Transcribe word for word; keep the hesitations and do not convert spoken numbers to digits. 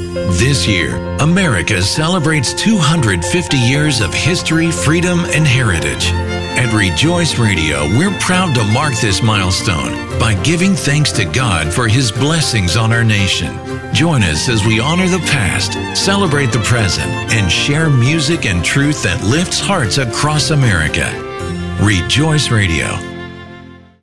This year, America celebrates two hundred fifty years of history, freedom, and heritage. At Rejoice Radio, we're proud to mark this milestone by giving thanks to God for His blessings on our nation. Join us as we honor the past, celebrate the present, and share music and truth that lifts hearts across America. Rejoice Radio,